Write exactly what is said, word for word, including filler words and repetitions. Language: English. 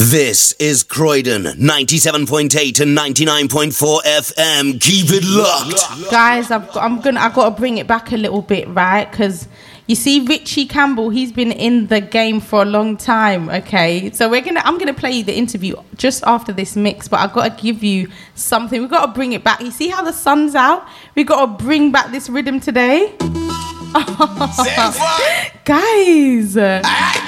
This is Croydon, ninety-seven point eight and ninety-nine point four F M. Keep it locked. Guys, I've got, I'm gonna, I've got to bring it back a little bit, right? Because you see, Richie Campbell, he's been in the game for a long time, okay? So we're gonna, I'm gonna play you the interview just after this mix, but I've got to give you something. We've got to bring it back. You see how the sun's out? We've got to bring back this rhythm today. Guys.